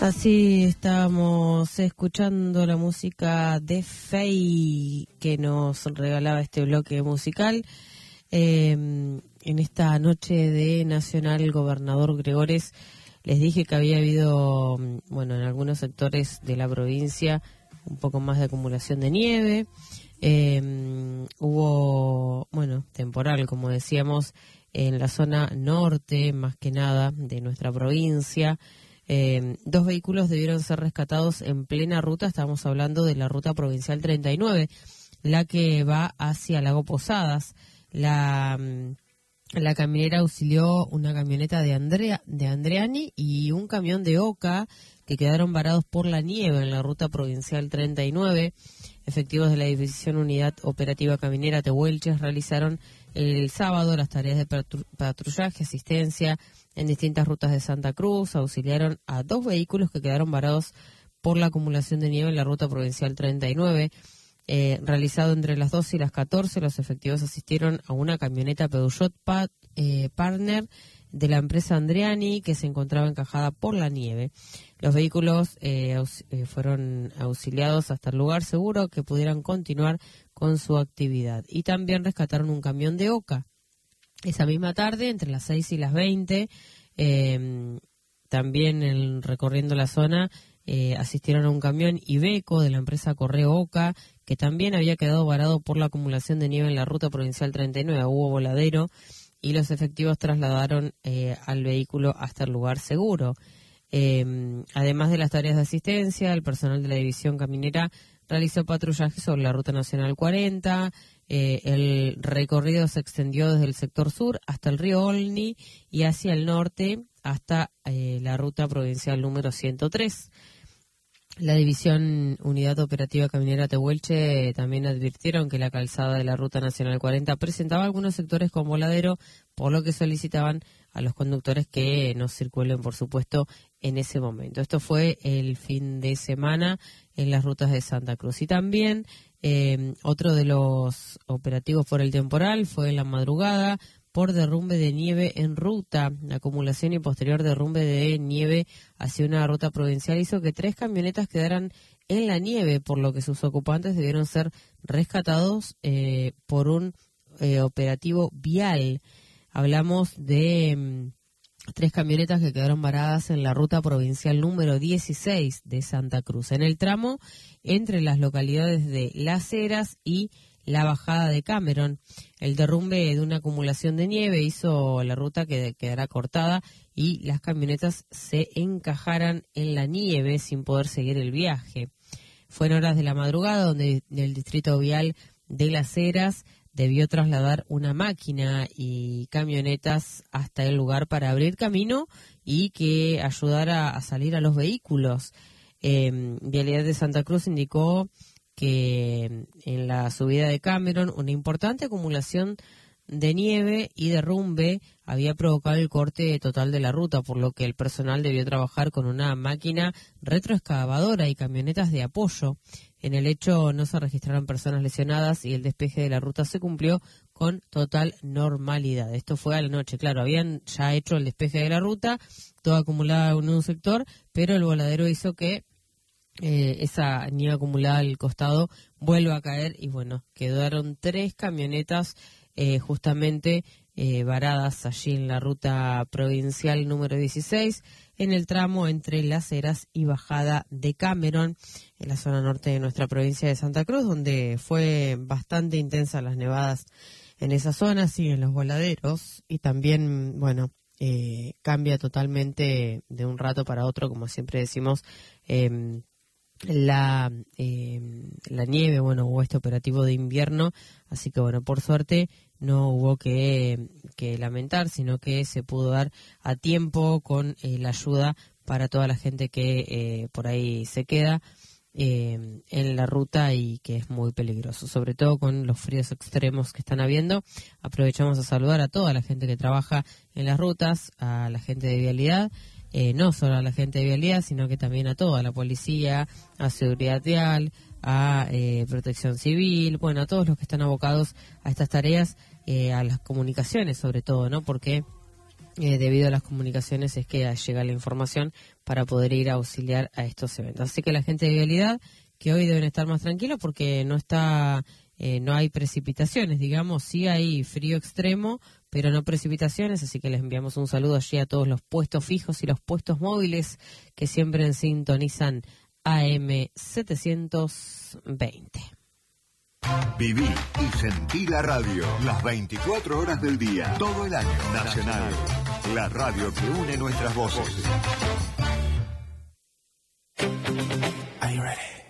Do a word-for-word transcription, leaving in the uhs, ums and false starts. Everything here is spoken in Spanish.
Así estábamos escuchando la música de Fey que nos regalaba este bloque musical eh, en esta noche de Nacional. El gobernador Gregores, les dije que había habido, bueno, en algunos sectores de la provincia un poco más de acumulación de nieve. Eh, hubo, bueno, temporal, como decíamos, en la zona norte, más que nada, de nuestra provincia. Eh, dos vehículos debieron ser rescatados en plena ruta. Estamos hablando de la ruta provincial treinta y nueve, la que va hacia Lago Posadas. La, la camionera auxilió una camioneta de Andrea, de Andreani y un camión de Oca que quedaron varados por la nieve en la ruta provincial treinta y nueve. Efectivos de la División Unidad Operativa Caminera Tehuelches realizaron el sábado las tareas de patrullaje, asistencia en distintas rutas de Santa Cruz. Auxiliaron a dos vehículos que quedaron varados por la acumulación de nieve en la ruta provincial treinta y nueve. Eh, realizado entre las doce y las catorce, los efectivos asistieron a una camioneta Peugeot Pat, eh, Partner de la empresa Andreani que se encontraba encajada por la nieve. Los vehículos eh, aus, eh, fueron auxiliados hasta el lugar seguro que pudieran continuar con su actividad. Y también rescataron un camión de Oca. Esa misma tarde, entre las seis y las veinte, eh, también el, recorriendo la zona, eh, asistieron a un camión Iveco de la empresa Correo Oca, que también había quedado varado por la acumulación de nieve en la ruta provincial treinta y nueve. Hubo voladero y los efectivos trasladaron eh, al vehículo hasta el lugar seguro. Eh, además de las tareas de asistencia, el personal de la División Caminera realizó patrullaje sobre la Ruta Nacional cuarenta. Eh, el recorrido se extendió desde el sector sur hasta el río Olni y hacia el norte hasta eh, la Ruta Provincial número ciento tres. La División Unidad Operativa Caminera Tehuelche eh, también advirtieron que la calzada de la Ruta Nacional cuarenta presentaba algunos sectores con voladero, por lo que solicitaban a los conductores que no circulen, por supuesto, en ese momento. Esto fue el fin de semana en las rutas de Santa Cruz. Y también eh, otro de los operativos por el temporal fue en la madrugada por derrumbe de nieve en ruta. La acumulación y posterior derrumbe de nieve hacia una ruta provincial hizo que tres camionetas quedaran en la nieve, por lo que sus ocupantes debieron ser rescatados eh, por un eh, operativo vial. Hablamos de mm, tres camionetas que quedaron varadas en la ruta provincial número dieciséis de Santa Cruz, en el tramo entre las localidades de Las Heras y la bajada de Cameron. El derrumbe de una acumulación de nieve hizo la ruta que quedará cortada y las camionetas se encajaran en la nieve sin poder seguir el viaje. Fue en horas de la madrugada donde el distrito vial de Las Heras debió trasladar una máquina y camionetas hasta el lugar para abrir camino y que ayudara a salir a los vehículos. Eh, Vialidad de Santa Cruz indicó que en la subida de Cameron una importante acumulación de nieve y derrumbe había provocado el corte total de la ruta, por lo que el personal debió trabajar con una máquina retroexcavadora y camionetas de apoyo. En el hecho no se registraron personas lesionadas y el despeje de la ruta se cumplió con total normalidad. Esto fue a la noche, claro, habían ya hecho el despeje de la ruta, todo acumulado en un sector, pero el voladero hizo que Eh, esa nieve acumulada al costado vuelva a caer y bueno, quedaron tres camionetas eh, justamente eh, varadas allí en la ruta provincial número dieciséis, en el tramo entre Las Heras y bajada de Cameron, en la zona norte de nuestra provincia de Santa Cruz, donde fue bastante intensa las nevadas en esa zona, siguen los voladeros y también, bueno, eh, cambia totalmente de un rato para otro, como siempre decimos, eh, la eh, la nieve, bueno, hubo este operativo de invierno, así que bueno, por suerte no hubo que, que lamentar, sino que se pudo dar a tiempo con eh, la ayuda para toda la gente que eh, por ahí se queda eh, en la ruta y que es muy peligroso, sobre todo con los fríos extremos que están habiendo. Aprovechamos a saludar a toda la gente que trabaja en las rutas, a la gente de vialidad, Eh, no solo a la gente de vialidad, sino que también a toda la policía, a seguridad vial, a eh, protección civil, bueno, a todos los que están abocados a estas tareas, eh, a las comunicaciones sobre todo, ¿no? Porque eh, debido a las comunicaciones es que llega la información para poder ir a auxiliar a estos eventos. Así que la gente de Vialidad, que hoy deben estar más tranquilos porque no está, eh, no hay precipitaciones, digamos, sí hay frío extremo, pero no precipitaciones, así que les enviamos un saludo allí a todos los puestos fijos y los puestos móviles que siempre sintonizan A M setecientos veinte. Viví y sentí la radio, las veinticuatro horas del día, todo el año. Nacional, la radio que une nuestras voces. Are you ready?